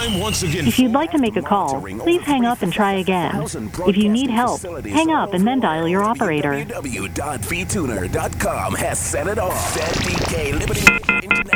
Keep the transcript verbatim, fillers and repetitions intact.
Time once again. If you'd like to make a call, please hang up and try again. If you need help, hang up and then dial your operator. w w w dot v tuner dot com has set it off. That D K limited internet